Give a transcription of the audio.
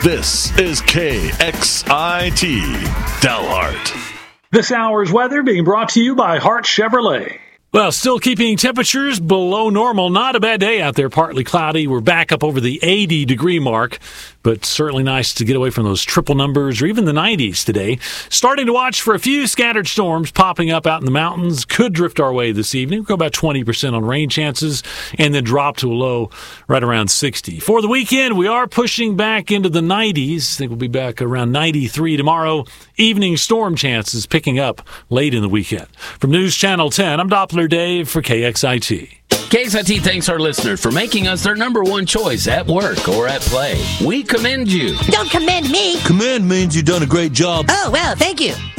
This is KXIT Delhart. This hour's weather being brought to you by Hart Chevrolet. Well, still keeping temperatures below normal. Not a bad day out there. Partly cloudy. We're back up over the 80-degree mark, but certainly nice to get away from those triple numbers or even the 90s today. Starting to watch for a few scattered storms popping up out in the mountains. Could drift our way this evening. We'll go about 20% on rain chances and then drop to a low right around 60. For the weekend, we are pushing back into the 90s. I think we'll be back around 93 tomorrow. Evening storm chances picking up late in the weekend. From News Channel 10, I'm Doppler Dave for KXIT. KXIT thanks our listeners for making us their number one choice at work or at play. We commend you. Don't commend me. Commend means you've done a great job. Oh, well, thank you.